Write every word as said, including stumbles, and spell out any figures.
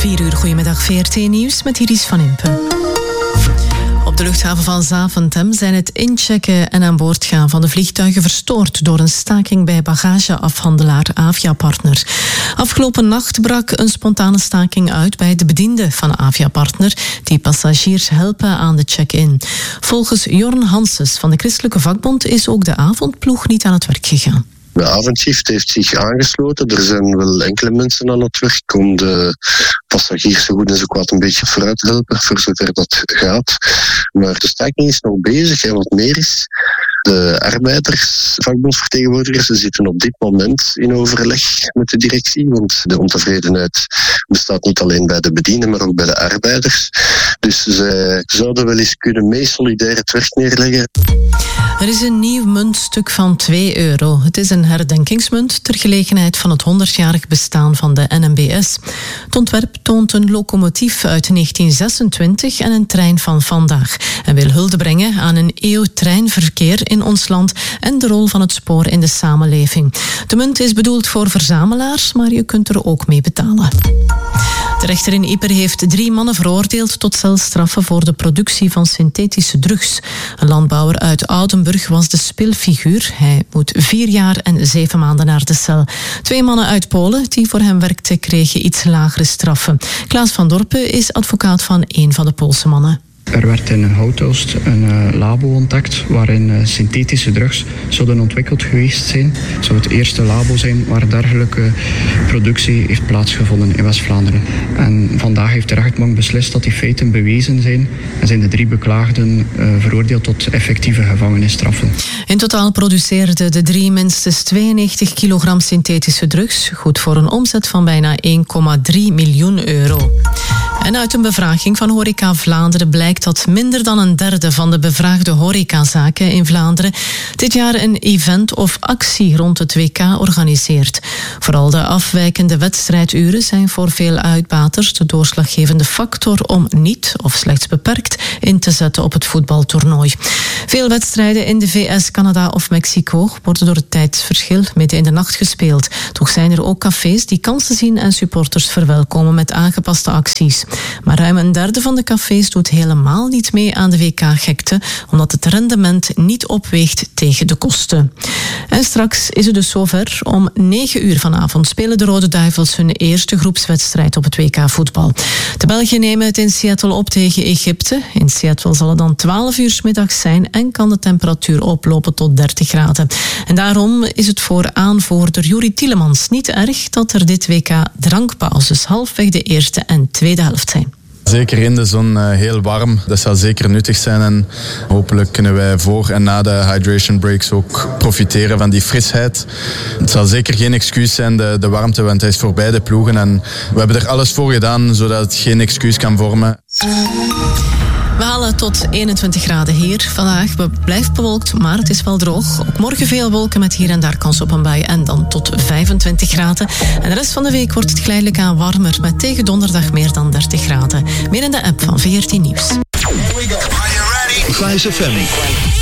vier uur, goedemiddag V R T-nieuws met Iris van Impen. Op de luchthaven van Zaventem zijn het inchecken en aan boord gaan van de vliegtuigen verstoord door een staking bij bagageafhandelaar Avia Partner. Afgelopen nacht brak een spontane staking uit bij de bedienden van Avia Partner, die passagiers helpen aan de check-in. Volgens Jorn Hanses van de Christelijke Vakbond is ook de avondploeg niet aan het werk gegaan. De avondshift heeft zich aangesloten. Er zijn wel enkele mensen aan het werk om de passagiers zo goed en zo kwaad een beetje vooruit te helpen, voor zover dat gaat. Maar de staking is nog bezig. En wat meer is, de arbeiders, vakbondsvertegenwoordigers, ze zitten op dit moment in overleg met de directie, want de ontevredenheid bestaat niet alleen bij de bedienden, maar ook bij de arbeiders. Dus zij zouden wel eens kunnen mee solidair het werk neerleggen. Er is een nieuw muntstuk van twee euro. Het is een herdenkingsmunt ter gelegenheid van het honderdjarig bestaan van de N M B S. Het ontwerp toont een locomotief uit negentien zesentwintig en een trein van vandaag en wil hulde brengen aan een eeuw treinverkeer in ons land en de rol van het spoor in de samenleving. De munt is bedoeld voor verzamelaars, maar je kunt er ook mee betalen. De rechter in Ieper heeft drie mannen veroordeeld tot celstraffen voor de productie van synthetische drugs. Een landbouwer uit Oudenburg was de speelfiguur. Hij moet vier jaar en zeven maanden naar de cel. Twee mannen uit Polen die voor hem werkten kregen iets lagere straffen. Klaas van Dorpen is advocaat van een van de Poolse mannen. Er werd in Houtoost een uh, labo ontdekt waarin uh, synthetische drugs zouden ontwikkeld geweest zijn. Het zou het eerste labo zijn waar dergelijke productie heeft plaatsgevonden in West-Vlaanderen. En vandaag heeft de rechtbank beslist dat die feiten bewezen zijn en zijn de drie beklaagden uh, veroordeeld tot effectieve gevangenisstraffen. In totaal produceerden de drie minstens tweeënnegentig kilogram synthetische drugs, goed voor een omzet van bijna één komma drie miljoen euro. En uit een bevraging van Horeca Vlaanderen blijkt dat minder dan een derde van de bevraagde horecazaken in Vlaanderen dit jaar een event of actie rond het W K organiseert. Vooral de afwijkende wedstrijduren zijn voor veel uitbaters de doorslaggevende factor om niet of slechts beperkt in te zetten op het voetbaltoernooi. Veel wedstrijden in de V S, Canada of Mexico worden door het tijdsverschil midden in de nacht gespeeld. Toch zijn er ook cafés die kansen zien en supporters verwelkomen met aangepaste acties. Maar ruim een derde van de cafés doet helemaal niet mee aan de W K-gekte, omdat het rendement niet opweegt tegen de kosten. En straks is het dus zover. Om negen uur vanavond spelen de Rode Duivels hun eerste groepswedstrijd op het W K-voetbal. De Belgen nemen het in Seattle op tegen Egypte. In Seattle zal het dan twaalf uur 's middags zijn en kan de temperatuur oplopen tot dertig graden. En daarom is het voor aanvoerder Juri Tielemans niet erg dat er dit W K drankpauzes halfweg de eerste en tweede helft zijn. Zeker in de zon uh, heel warm. Dat zal zeker nuttig zijn en hopelijk kunnen wij voor en na de hydration breaks ook profiteren van die frisheid. Het zal zeker geen excuus zijn, de, de warmte, want hij is voor beide ploegen en we hebben er alles voor gedaan zodat het geen excuus kan vormen. We halen tot eenentwintig graden hier vandaag. Het blijft bewolkt, maar het is wel droog. Ook morgen veel wolken met hier en daar kans op een bui en dan tot vijfentwintig graden. En de rest van de week wordt het geleidelijk aan warmer met tegen donderdag meer dan dertig graden. Meer in de app van V R T Nieuws. Here we go. Are you ready? Fly F M.